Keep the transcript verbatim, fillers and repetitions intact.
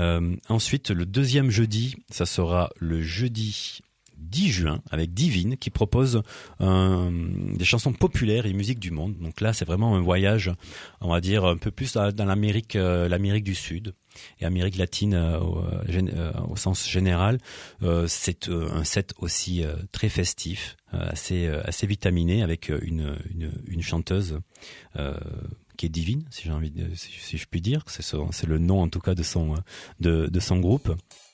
Euh, ensuite, le deuxième jeudi, ça sera le jeudi dix juin avec Divine qui propose euh, des chansons populaires et musique du monde. Donc là, c'est vraiment un voyage, on va dire, un peu plus dans l'Amérique, euh, l'Amérique du Sud et Amérique latine euh, au, euh, au sens général. Euh, c'est euh, un set aussi euh, très festif, euh, assez euh, assez vitaminé avec une une, une chanteuse euh, qui est Divine, si j'ai envie de, si, si je puis dire. C'est, son, c'est le nom en tout cas de son de de son groupe.